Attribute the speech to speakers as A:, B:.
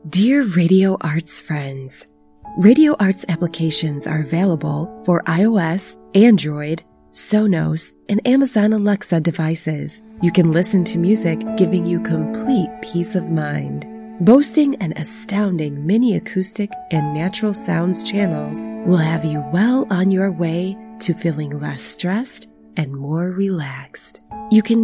A: Dear Radio Arts friends, Radio Arts applications are available for iOS, Android, Sonos, and Amazon Alexa devices. You can listen to music, giving you complete peace of mind. Boasting an astounding mini acoustic and natural sounds channels will have you well on your way to feeling less stressed and more relaxed. You can